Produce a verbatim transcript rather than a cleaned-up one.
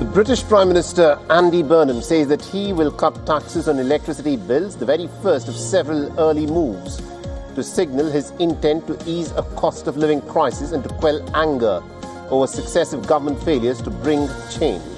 The British Prime Minister Andy Burnham says that he will cut taxes on electricity bills, the very first of several early moves to signal his intent to ease a cost of living crisis and to quell anger over successive government failures to bring change.